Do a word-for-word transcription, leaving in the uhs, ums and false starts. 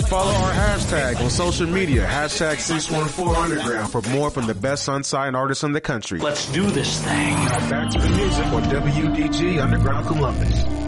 follow our hashtag on social media, hashtag six one four Underground, for more from the best unsigned artists in the country. Let's do this thing. Now back to the music on W D G Underground Columbus.